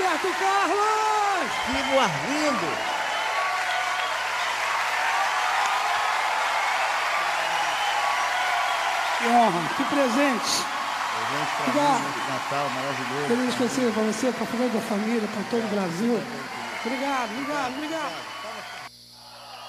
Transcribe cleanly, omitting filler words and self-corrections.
Roberto Carlos! Vivo Arlindo! Que honra, que presente! Presente para mim, nesse Natal maravilhoso. Feliz especial para você, para a família da família, para todo o Brasil. Obrigado, obrigado, obrigado.